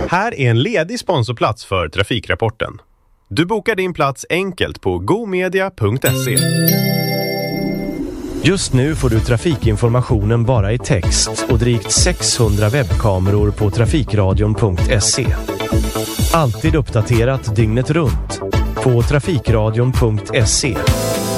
Här är en ledig sponsorplats för Trafikrapporten. Du bokar din plats enkelt på gomedia.se. Just nu får du trafikinformationen bara i text och drygt 600 webbkameror på trafikradion.se. Alltid uppdaterat dygnet runt på trafikradion.se.